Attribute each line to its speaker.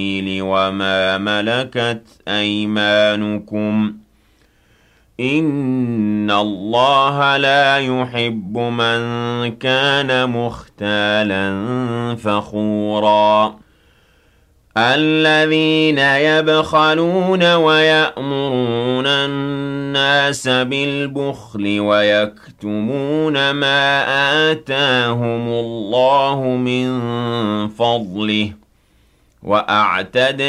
Speaker 1: وما ملكت أيمانكم إن الله لا يحب من كان مختالا فخورا الذين يبخلون ويأمرون الناس بالبخل ويكتمون ما آتاهم الله من فضله وأعتدنا